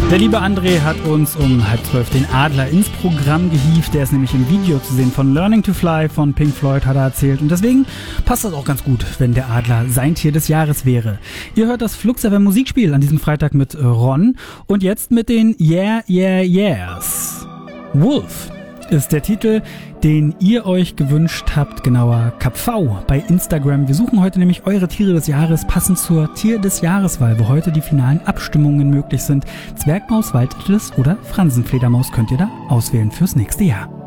Der liebe André hat uns um 11:30 den Adler ins Programm gehievt. Der ist nämlich im Video zu sehen von Learning to Fly von Pink Floyd, hat er erzählt. Und deswegen passt das auch ganz gut, wenn der Adler sein Tier des Jahres wäre. Ihr hört das Flux FM Musikspiel an diesem Freitag mit Ron. Und jetzt mit den Yeah, Yeah, Yeahs. Wolf ist der Titel, den ihr euch gewünscht habt, genauer KapV bei Instagram. Wir suchen heute nämlich eure Tiere des Jahres, passend zur Tier des Jahreswahl, wo heute die finalen Abstimmungen möglich sind. Zwergmaus, Waldetlis oder Fransenfledermaus könnt ihr da auswählen fürs nächste Jahr.